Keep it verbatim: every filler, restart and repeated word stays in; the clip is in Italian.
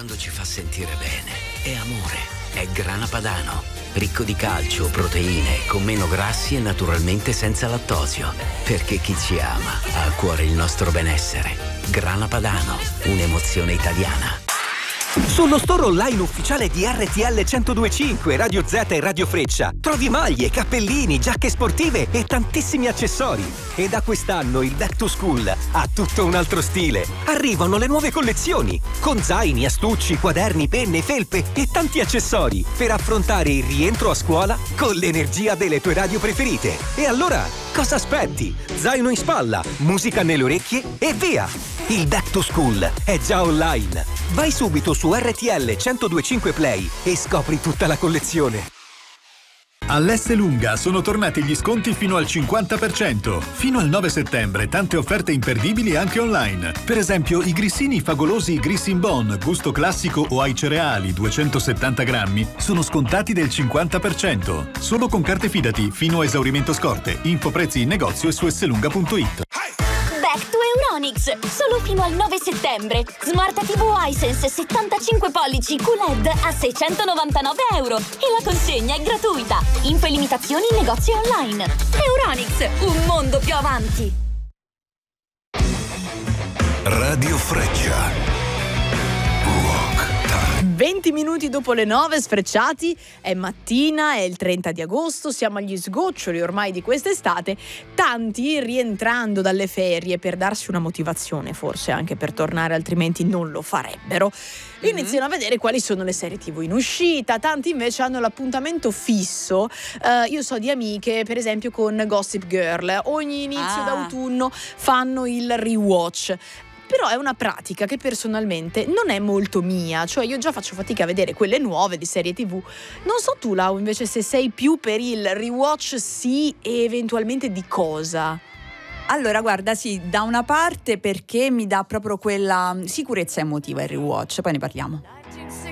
quando ci fa sentire bene. È amore, è Grana Padano. Ricco di calcio, proteine, con meno grassi e naturalmente senza lattosio. Perché chi ci ama ha a cuore il nostro benessere. Grana Padano, un'emozione italiana. Sullo store online ufficiale di R T L centodue e cinque, Radio Z e Radio Freccia trovi maglie, cappellini, giacche sportive e tantissimi accessori. E da quest'anno il Back to School ha tutto un altro stile. Arrivano le nuove collezioni con zaini, astucci, quaderni, penne, felpe e tanti accessori per affrontare il rientro a scuola con l'energia delle tue radio preferite. E allora, cosa aspetti? Zaino in spalla, musica nelle orecchie e via! Il Back to School è già online. Vai subito su R T L centodue e cinque Play e scopri tutta la collezione. All'Esselunga sono tornati gli sconti fino al cinquanta per cento. Fino al nove settembre tante offerte imperdibili anche online. Per esempio i grissini favolosi Grissin Bon, gusto classico o ai cereali duecentosettanta grammi sono scontati del cinquanta per cento. Solo con carte Fidati fino a esaurimento scorte. Info prezzi in negozio e su esselunga punto it. Back to Euronics, solo fino al nove settembre. Smart T V Hisense settantacinque pollici Q L E D a seicentonovantanove euro e la consegna è gratuita. Info e limitazioni in negozi online. Euronics, un mondo più avanti. Radio Freccia. venti minuti dopo le nove, sfrecciati, è mattina, è il trenta di agosto, siamo agli sgoccioli ormai di quest'estate, tanti rientrando dalle ferie per darsi una motivazione, forse anche per tornare, altrimenti non lo farebbero, mm-hmm. iniziano a vedere quali sono le serie tivù in uscita, tanti invece hanno l'appuntamento fisso, uh, io so di amiche per esempio con Gossip Girl, ogni inizio ah. d'autunno fanno il rewatch. Però è una pratica che personalmente non è molto mia, cioè io già faccio fatica a vedere quelle nuove di serie tivù. Non so tu, Lau, invece, se sei più per il rewatch sì e eventualmente di cosa? Allora, guarda, sì, da una parte perché mi dà proprio quella sicurezza emotiva il rewatch, poi ne parliamo.